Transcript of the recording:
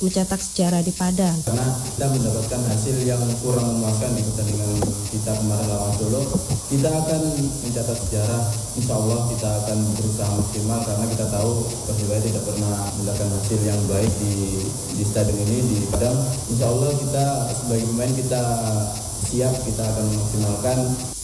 mencetak sejarah di Padang. Karena kita mendapatkan hasil yang kurang memuaskan di pertandingan kita kemarin lawan Solo, kita akan mencatat sejarah. Insya Allah kita akan berusaha maksimal karena kita tahu Persebaya tidak pernah mendapatkan hasil yang baik di stadion ini di Padang. Insya Allah kita sebagai pemain kita siap, kita akan memaksimalkan.